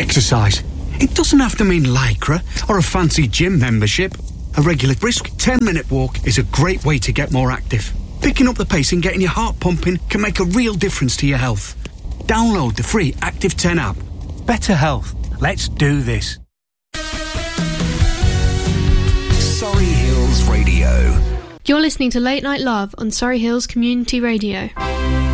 Exercise. It doesn't have to mean Lycra or a fancy gym membership. A regular brisk 10-minute walk is a great way to get more active. Picking up the pace and getting your heart pumping can make a real difference to your health. Download the free Active 10 app. Better health. Let's do this. Surrey Hills Radio. You're listening to Late Night Love on Surrey Hills Community Radio.